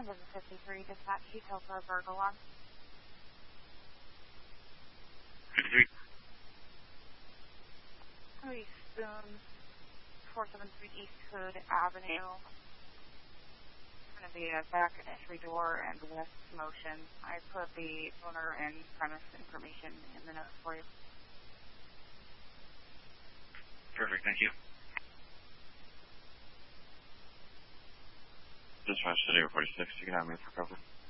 1053, dispatch detail for a burglar alarm. 53. Louis Spoon, 473 East Hood Avenue. It's going to be a back entry door and west motion. I put the owner and premise information in the notes for you. Perfect, thank you. Dispatch City 46, you can have me for cover.